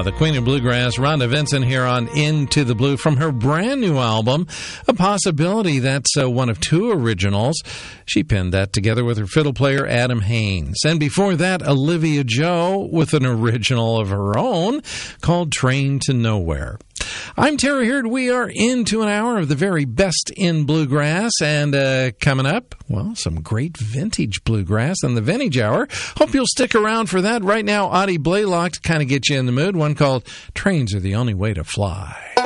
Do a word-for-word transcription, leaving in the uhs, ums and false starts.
Ah, the Queen of Bluegrass, Rhonda Vincent, here on Into the Blue from her brand new album, A Possibility. That's uh, one of two originals. She penned that together with her fiddle player, Adam Haynes. And before that, Olivia Joe with an original of her own called Train to Nowhere. I'm Terry Hurd. We are into an hour of the very best in bluegrass, and uh, coming up, well, some great vintage bluegrass in the Vintage Hour. Hope you'll stick around for that. Right now, Audie Blaylock to kind of get you in the mood, one called Trains Are the Only Way to Fly.